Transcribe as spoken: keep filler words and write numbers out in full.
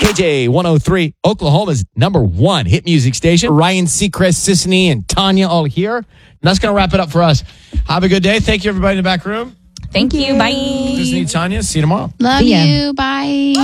K J one oh three, Oklahoma's number one hit music station. Ryan Seacrest, Sissany, and Tanya all here. And that's going to wrap it up for us. Have a good day. Thank you, everybody in the back room. Thank you. Bye. Sissany, Tanya, see you tomorrow. Love See ya. you. Bye.